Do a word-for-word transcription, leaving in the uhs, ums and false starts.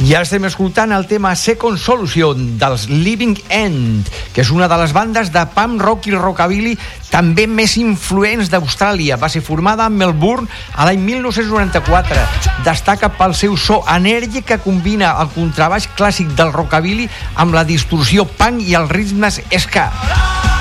I ara estem escoltant el tema Second Solution dels Living End, que és una de les bandes de punk rock i rockabilly també més influents d'Austràlia. Va ser formada a Melbourne a l'any mil nou-cents noranta-quatre. Destaca pel seu so enèrgic que combina el contrabaix clàssic del rockabilly amb la distorsió punk i els ritmes ska.